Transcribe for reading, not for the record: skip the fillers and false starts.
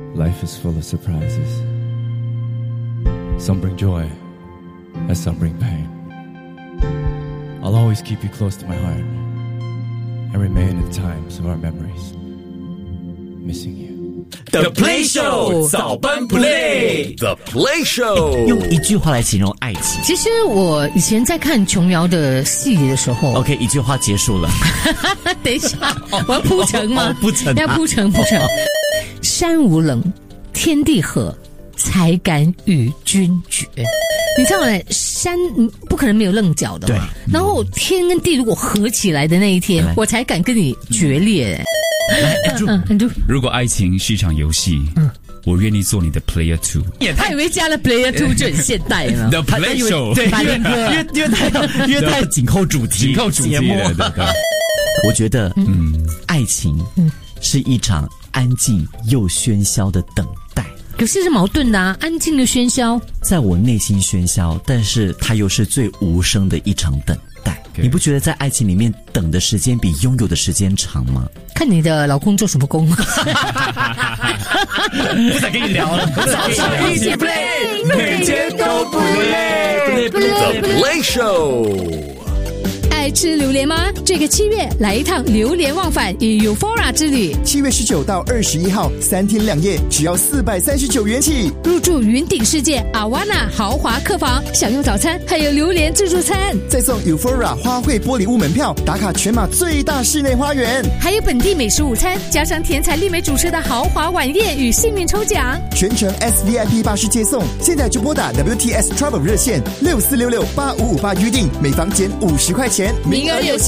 Life is full of surprises. Some bring joy, and some bring pain. I'll always keep you close to my heart and remain in times of our memories, missing you.The Play Show 早班 Play The Play Show 用一句话来形容爱情。 其实我以前在看琼瑶的戏的时候 OK 一句话结束了等一下我要铺陈吗？ 铺陈要铺陈山无棱天地合才敢与君绝。你知道山不可能没有棱角的嘛，然后天跟地如果合起来的那一天我才敢跟你决裂。 如果爱情是一场游戏，我愿意做你的 Player 2。 他以为加了 Player 2就很现代了。 The Play Show， 对，因为太紧扣主题节目。我觉得，爱情是一场安静又喧嚣的等待。 可是是矛盾的啊，安静的喧嚣， 在我内心喧嚣，但是它又是最无声的一场等待。你不觉得在爱情里面等的时间比拥有的时间长吗？ 看你的老公做什么工。 不想跟你聊了。 早上一起 play， 每天都不累。The Play Show。 爱吃榴莲吗？这个7月来一趟榴莲忘返与 Euphora 之旅。 7月19到21号，3天2夜，只要439元起。 入住云顶世界 Awana 豪华客房，享用早餐，还有榴莲自助餐， 再送 Euphora 花卉玻璃屋门票，打卡全马最大室内花园， 还有本地美食午餐，加上甜彩丽美主持的豪华晚宴与幸运抽奖， 全程 SVIP 巴士接送。现在就拨打 WTS Travel 热线64668558预定，每房减50块钱， 名额有限。